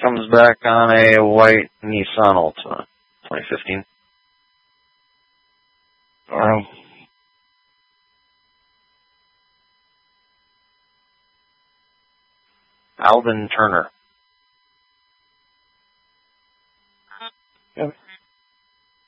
comes back on a white Nissan Altima, 2015. Alvin Turner. Yep.